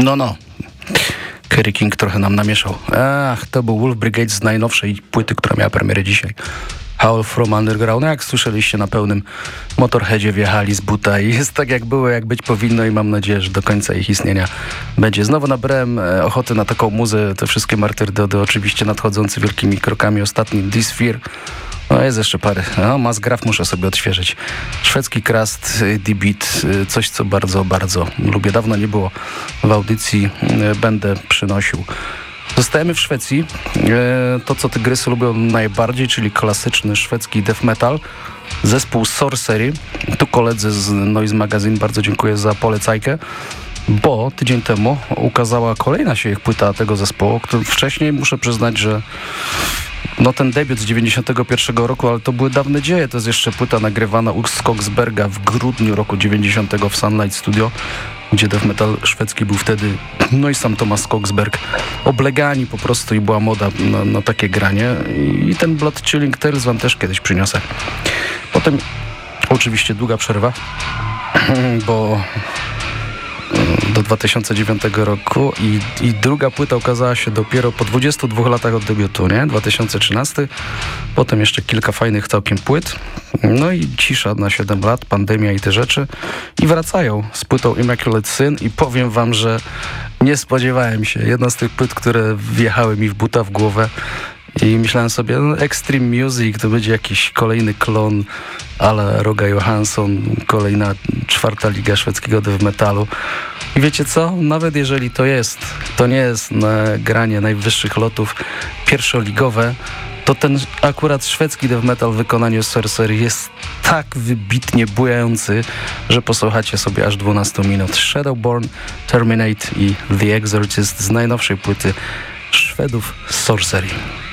No. Kerry King trochę nam namieszał. To był Wolf Brigade z najnowszej płyty, która miała premierę dzisiaj. Howl from Underground. Jak słyszeliście, na pełnym Motorheadzie wjechali z buta i jest tak jak było, jak być powinno i mam nadzieję, że do końca ich istnienia będzie. Znowu nabrałem ochoty na taką muzę. Te wszystkie Martyrdody oczywiście nadchodzący wielkimi krokami. Ostatni This Fear. Jest jeszcze parę. Mass Graf muszę sobie odświeżyć. Szwedzki Krust, D-Beat, coś co bardzo, bardzo lubię. Dawno nie było w audycji, będę przynosił. Zostajemy w Szwecji. To, co tygrysy lubią najbardziej, czyli klasyczny szwedzki death metal. Zespół Sorcery. Tu koledzy z Noise Magazine bardzo dziękuję za polecajkę, bo tydzień temu ukazała kolejna się ich płyta tego zespołu, który wcześniej muszę przyznać, że ten debiut z 91 roku, ale to były dawne dzieje. To jest jeszcze płyta nagrywana u Skogsberga w grudniu roku 90 w Sunlight Studio, gdzie death metal szwedzki był wtedy, i sam Thomas Skogsberg, oblegani po prostu i była moda na takie granie. I ten Blood Chilling Tales wam też kiedyś przyniosę. Potem oczywiście długa przerwa, bo do 2009 roku i druga płyta ukazała się dopiero po 22 latach od debiutu, nie? 2013. Potem jeszcze kilka fajnych całkiem płyt. I cisza na 7 lat, pandemia i te rzeczy. I wracają z płytą Immaculate Sin i powiem wam, że nie spodziewałem się. Jedna z tych płyt, które wjechały mi w buta w głowę i myślałem sobie, Extreme Music to będzie jakiś kolejny klon a la Roga Johansson, kolejna 4. liga szwedzkiego death metalu. I wiecie co? Nawet jeżeli to nie jest granie najwyższych lotów pierwszoligowe, to ten akurat szwedzki death metal w wykonaniu Sorcery jest tak wybitnie bujający, że posłuchacie sobie aż 12 minut. Shadowborn, Terminate i The Exorcist z najnowszej płyty Szwedów Sorcery.